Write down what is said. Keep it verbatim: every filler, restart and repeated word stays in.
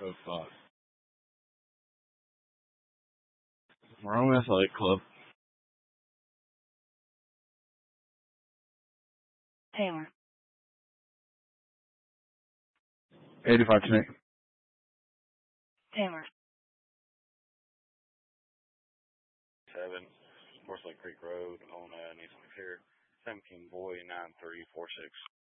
Oh, fuck. Rome Athletic Club. Taylor. eighty-five tonight. Taylor. Seven, Horse Lake Creek Road on uh, Nissan Pier, seventeen Boy nine three four six.